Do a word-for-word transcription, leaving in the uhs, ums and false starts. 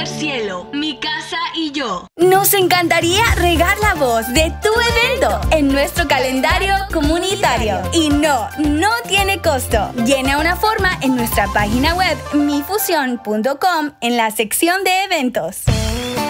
cielo, mi casa y yo. Nos encantaría regar la voz de tu evento en nuestro calendario comunitario. Y no, no tiene costo. Llena una forma en nuestra página web mi fusión punto com en la sección de eventos.